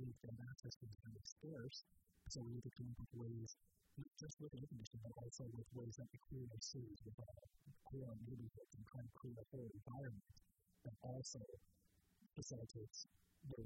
believe that access is kind of scarce, so we need to come up with ways, not just with air conditioning, but also with ways that we create our cities with cool neighborhoods and try to create a whole environment that also facilitates